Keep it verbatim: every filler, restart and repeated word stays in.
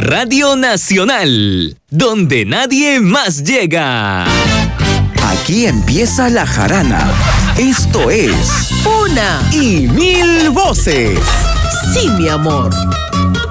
Radio Nacional, donde nadie más llega. Aquí empieza la jarana. Esto es Una y mil voces. Sí, mi amor.